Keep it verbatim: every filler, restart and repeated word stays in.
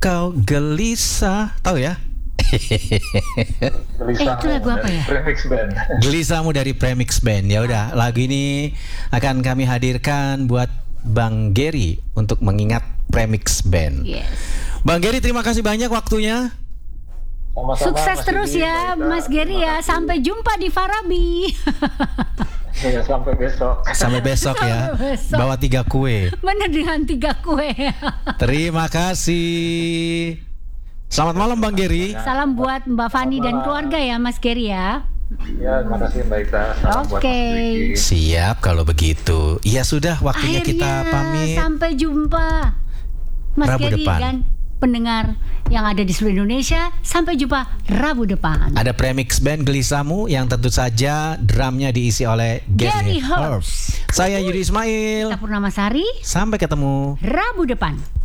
kau gelisah, tahu ya? Eh, itu lagu apa ya? Premix Band. Gelisahmu dari Premix Band. Ya udah, lagu ini akan kami hadirkan buat Bang Gary untuk mengingat Premix Band. Yes. Bang Gary, terima kasih banyak waktunya. Sama-sama, Sukses Mas terus Didi, ya, Mbak Ita. Mas Gary ya. Sampai jumpa di Farabi. Ya, sampai besok. Sampai besok ya. Sampai besok. Bawa tiga kue. Bener dengan tiga kue. Terima kasih. Selamat malam Bang Gary. Salam buat Mbak Fani dan keluarga ya, Mas Gary ya. Ya, terima kasih Mbak Ita. Salam buat Oke. Mas Didi. Siap kalau begitu. Ya sudah, waktunya Akhirnya kita pamit. sampai jumpa, Mas Rabu Gary depan. dan pendengar yang ada di seluruh Indonesia. Sampai jumpa Rabu depan. Ada Premix Band Gelisahmu yang tentu saja drumnya diisi oleh Gary Gary Herbs. Herbs. Saya Yudi Ismail. Kita Purnama Sari. Sampai ketemu. Rabu depan.